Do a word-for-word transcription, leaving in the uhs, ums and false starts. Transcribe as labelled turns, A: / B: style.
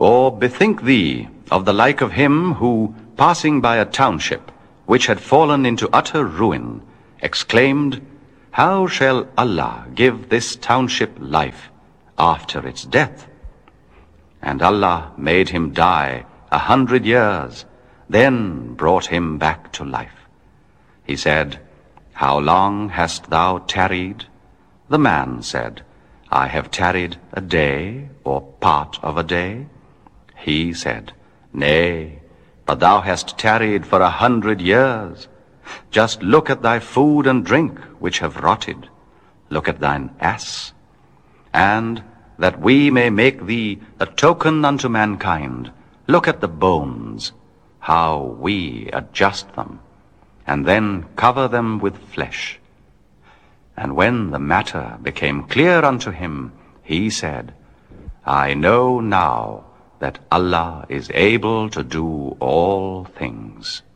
A: Or bethink thee of the like of him who, passing by a township, which had fallen into utter ruin, exclaimed, How shall Allah give this township life after its death? And Allah made him die a hundred years, then brought him back to life. He said, How long hast thou tarried? The man said, I have tarried a day, or part of a day. He said, Nay, but thou hast tarried for a hundred years. Just look at thy food and drink, which have rotted. Look at thine ass. And that we may make thee a token unto mankind, look at the bones, how we adjust them, and then cover them with flesh. And when the matter became clear unto him, he said, I know now that Allah is able to do all things.